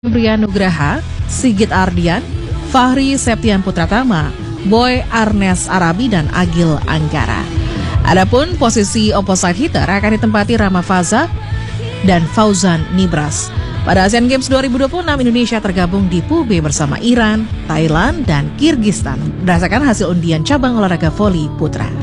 Brian Nugraha, Sigit Ardian, Fahri Septian Putratama, Boy Arnes Arabi, dan Agil Anggara. Adapun posisi opposite hitter akan ditempati Rama Faza dan Fauzan Nibras. Pada Asian Games 2026, Indonesia tergabung di Pool B bersama Iran, Thailand, dan Kirgistan berdasarkan hasil undian cabang olahraga voli putra.